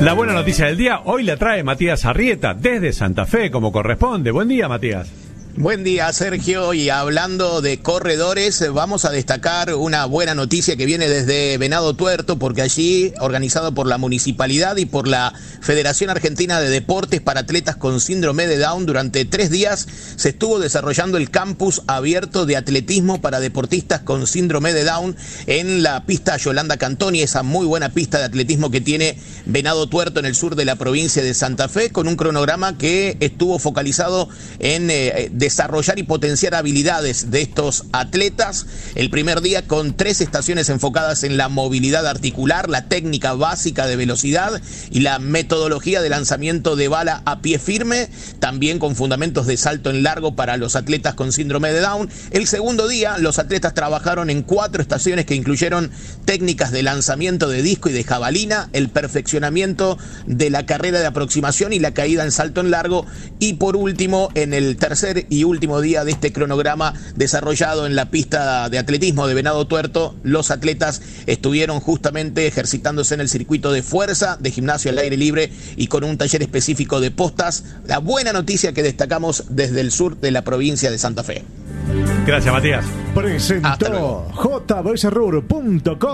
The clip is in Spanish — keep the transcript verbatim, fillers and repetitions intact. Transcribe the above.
La buena noticia del día hoy la trae Matías Arrieta desde Santa Fe, como corresponde. Buen día, Matías. Buen día, Sergio, y hablando de corredores, vamos a destacar una buena noticia que viene desde Venado Tuerto, porque allí, organizado por la Municipalidad y por la Federación Argentina de Deportes para Atletas con Síndrome de Down, durante tres días se estuvo desarrollando el campus abierto de atletismo para deportistas con síndrome de Down en la pista Yolanda Cantoni, esa muy buena pista de atletismo que tiene Venado Tuerto en el sur de la provincia de Santa Fe, con un cronograma que estuvo focalizado en eh, desarrollar y potenciar habilidades de estos atletas. El primer día con tres estaciones enfocadas en la movilidad articular, la técnica básica de velocidad y la metodología de lanzamiento de bala a pie firme, también con fundamentos de salto en largo para los atletas con síndrome de Down. El segundo día los atletas trabajaron en cuatro estaciones que incluyeron técnicas de lanzamiento de disco y de jabalina, el perfeccionamiento de la carrera de aproximación y la caída en salto en largo, y por último, en el tercer y último día de este cronograma desarrollado en la pista de atletismo de Venado Tuerto, los atletas estuvieron justamente ejercitándose en el circuito de fuerza, de gimnasio al aire libre y con un taller específico de postas. La buena noticia que destacamos desde el sur de la provincia de Santa Fe. Gracias, Matías. Presentó J B S Rur punto com.